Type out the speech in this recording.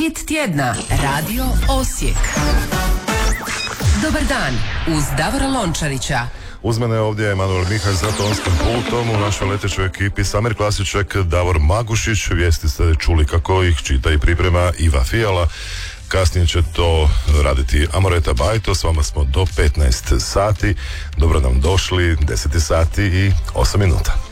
Hit tjedna, Radio Osijek. Dobar dan, uz Davora Lončarića. Uz mene ovdje je Emanuel Mihalj za tonskim pultom, u našoj letećoj ekipi Samir Klasiček, Davor Magušić. Vijesti ste čuli kako ih čita i priprema Iva Fijala. Kasnije će to raditi Amoreta Bajto. S vama smo do 15 sati. Dobro nam došli, 10 sati i 8 minuta.